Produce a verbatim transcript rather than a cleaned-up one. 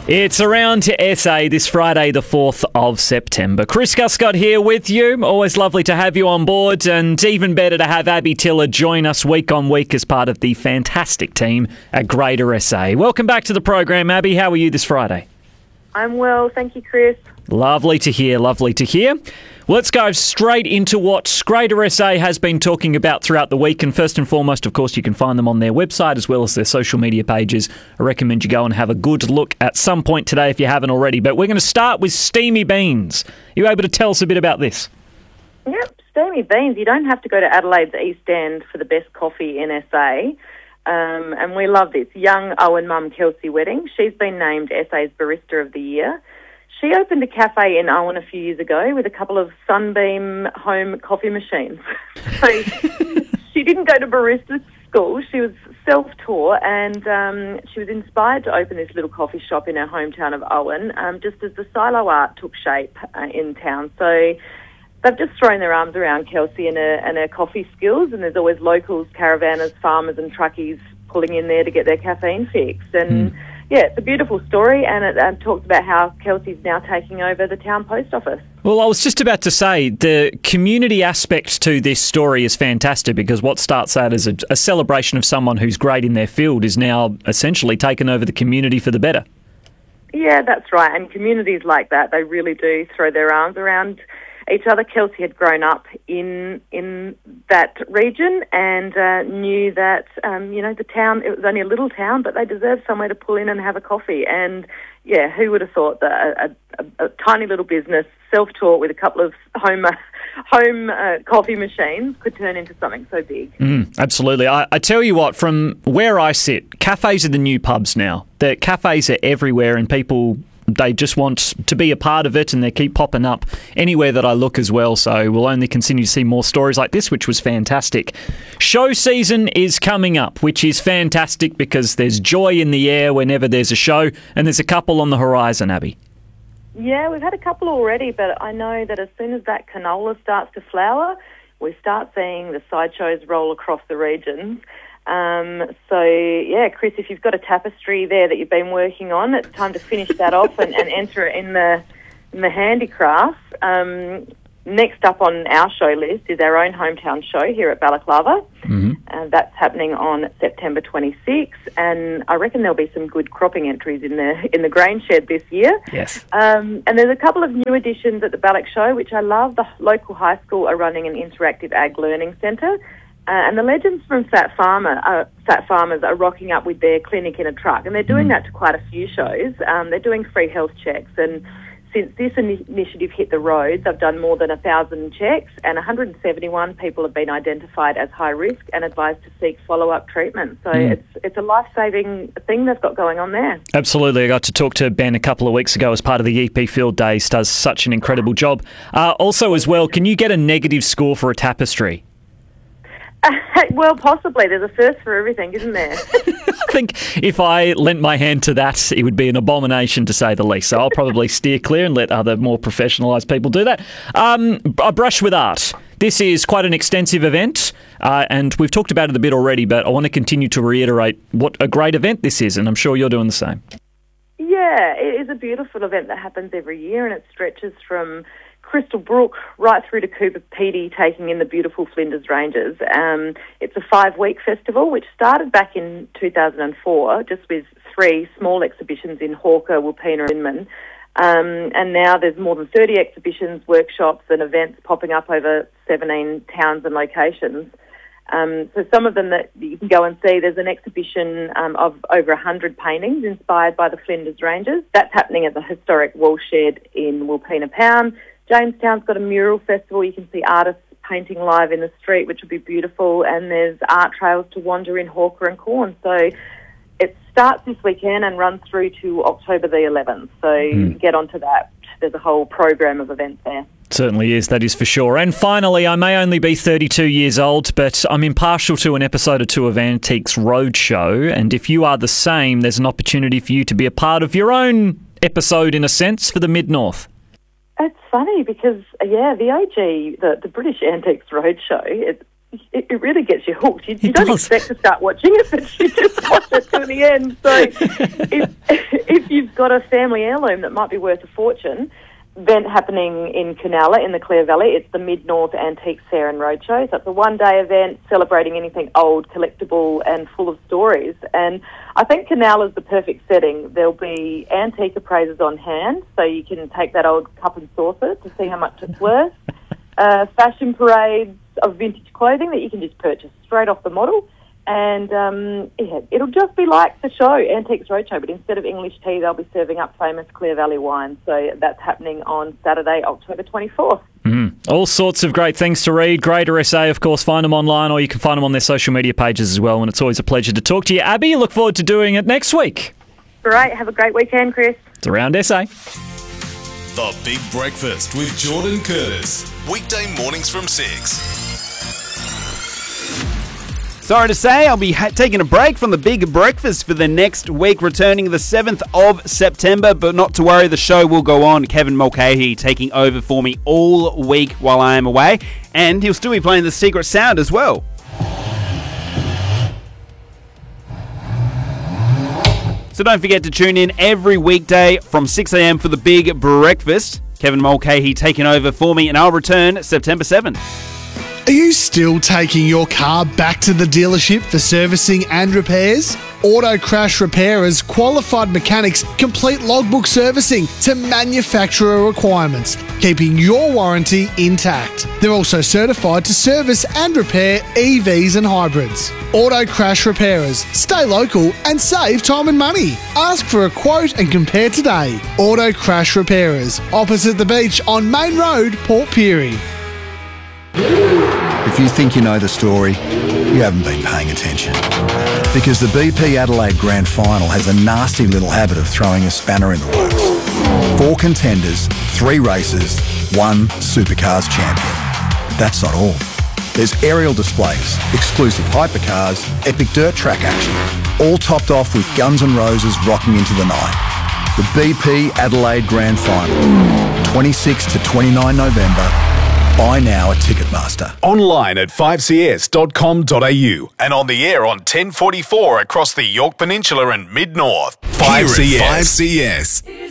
It's Around to S A this Friday, the fourth of September. Chris Guscott here with you. Always lovely to have you on board, and even better to have Abby Tiller join us week on week as part of the fantastic team at Greater S A. Welcome back to the program, Abby. How are you this Friday? I'm well, thank you, Chris. Lovely to hear, lovely to hear. Let's go straight into what Greater S A has been talking about throughout the week. And first and foremost, of course, you can find them on their website as well as their social media pages. I recommend you go and have a good look at some point today if you haven't already. But we're going to start with Steamy Beans. Are you able to tell us a bit about this? Yep, Steamy Beans. You don't have to go to Adelaide's East End for the best coffee in S A. Um, and we love this. Young Owen mum Kelsey Wedding. She's been named S A's Barista of the Year. She opened a cafe in Owen a few years ago with a couple of Sunbeam home coffee machines. So she didn't go to barista school. She was self-taught, and um, she was inspired to open this little coffee shop in her hometown of Owen, um, just as the silo art took shape uh, in town. So they've just thrown their arms around Kelsey and her, and her coffee skills, and there's always locals, caravanners, farmers and truckies pulling in there to get their caffeine fix. And mm. yeah, it's a beautiful story, and it um, talks about how Kelsey's now taking over the town post office. Well, I was just about to say, the community aspect to this story is fantastic, because what starts out as a, a celebration of someone who's great in their field is now essentially taken over the community for the better. Yeah, that's right. And communities like that, they really do throw their arms around each other. Kelsey had grown up in in that region and uh, knew that, um, you know, the town, it was only a little town, but they deserved somewhere to pull in and have a coffee. And, yeah, who would have thought that a, a, a tiny little business, self-taught with a couple of home home uh, coffee machines could turn into something so big? Mm, absolutely. I, I tell you what, from where I sit, cafes are the new pubs now. The cafes are everywhere, and people, they just want to be a part of it, and they keep popping up anywhere that I look as well. So we'll only continue to see more stories like this, which was fantastic. Show season is coming up, which is fantastic because there's joy in the air whenever there's a show, and there's a couple on the horizon, Abby. Yeah, we've had a couple already, but I know that as soon as that canola starts to flower, we start seeing the sideshows roll across the regions. Um, so, yeah, Chris, if you've got a tapestry there that you've been working on, it's time to finish that off and, and enter it in the in the handicrafts. Um, next up on our show list is our own hometown show here at Balaclava. Mm-hmm. Uh, that's happening on September twenty-sixth, and I reckon there'll be some good cropping entries in the in the grain shed this year. Yes. Um, and there's a couple of new additions at the Balac show, which I love. The local high school are running an interactive ag learning centre. Uh, and the legends from Fat Farmer, uh, Fat Farmers are rocking up with their clinic in a truck, and they're doing mm. that to quite a few shows. Um, they're doing free health checks, and since this in- initiative hit the roads, they've done more than a thousand checks, and one hundred seventy-one people have been identified as high risk and advised to seek follow-up treatment. So mm. it's it's a life-saving thing they've got going on there. Absolutely. I got to talk to Ben a couple of weeks ago as part of the E P Field Days. Does such an incredible job. Uh, also, as well, can you get a negative score for a tapestry? Uh, well, possibly. There's a first for everything, isn't there? I think if I lent my hand to that, it would be an abomination, to say the least. So I'll probably steer clear and let other more professionalised people do that. Um, a brush with art. This is quite an extensive event, uh, and we've talked about it a bit already, but I want to continue to reiterate what a great event this is, and I'm sure you're doing the same. Yeah, it is a beautiful event that happens every year, and it stretches from Crystal Brook right through to Cooper Pedy, taking in the beautiful Flinders Ranges. Um, it's a five-week festival which started back in two thousand four, just with three small exhibitions in Hawker, Wilpena and Inman. Um, and now there's more than thirty exhibitions, workshops and events popping up over seventeen towns and locations. Um, so some of them that you can go and see, there's an exhibition um, of over one hundred paintings inspired by the Flinders Ranges. That's happening at the historic Woolshed in Wilpena Pound. Jamestown's got a mural festival. You can see artists painting live in the street, which will be beautiful. And there's art trails to wander in Hawker and Corn. So it starts this weekend and runs through to October the eleventh. So mm. get onto that. There's a whole program of events there. Certainly is, that is for sure. And finally, I may only be thirty-two years old, but I'm impartial to an episode or two of Antiques Roadshow. And if you are the same, there's an opportunity for you to be a part of your own episode, in a sense, for the Mid-North. It's funny because, yeah, the O G, the, the British Antiques Roadshow, it, it, it really gets you hooked. You, you don't does. expect to start watching it, but you just watch it to the end. So if, if you've got a family heirloom that might be worth a fortune. Event happening in Canalla in the Clare Valley. It's the Mid-North Antiques Fair and Roadshow. So it's a one-day event celebrating anything old, collectible and full of stories. And I think Canalla is the perfect setting. There'll be antique appraisers on hand, so you can take that old cup and saucer to see how much it's worth. Uh, fashion parades of vintage clothing that you can just purchase straight off the model. And um, yeah, it'll just be like the show, Antiques Roadshow, but instead of English tea, they'll be serving up famous Clare Valley wine. So that's happening on Saturday, October twenty-fourth. Mm. All sorts of great things to read. Greater S A, of course. Find them online, or you can find them on their social media pages as well. And it's always a pleasure to talk to you, Abby. Look forward to doing it next week. Great. Have a great weekend, Chris. It's Around S A. The Big Breakfast with Jordan Curtis. Weekday mornings from six. Sorry to say, I'll be ha- taking a break from the Big Breakfast for the next week, returning the seventh of September, but not to worry, the show will go on. Kevin Mulcahy taking over for me all week while I am away, and he'll still be playing the Secret Sound as well. So don't forget to tune in every weekday from six a.m. for the Big Breakfast. Kevin Mulcahy taking over for me, and I'll return September seventh. Are you still taking your car back to the dealership for servicing and repairs? Auto Crash Repairers qualified mechanics complete logbook servicing to manufacturer requirements, keeping your warranty intact. They're also certified to service and repair E Vs and hybrids. Auto Crash Repairers. Stay local and save time and money. Ask for a quote and compare today. Auto Crash Repairers, opposite the beach on Main Road, Port Pirie. If you think you know the story, you haven't been paying attention. Because the B P Adelaide Grand Final has a nasty little habit of throwing a spanner in the works. Four contenders, three races, one Supercars champion. That's not all. There's aerial displays, exclusive hypercars, epic dirt track action, all topped off with Guns N' Roses rocking into the night. The B P Adelaide Grand Final, twenty-sixth to twenty-ninth November. Buy now at Ticketmaster. Online at five c s dot com dot a u and on the air on ten forty-four across the Yorke Peninsula and Mid-North. five C S. five C S.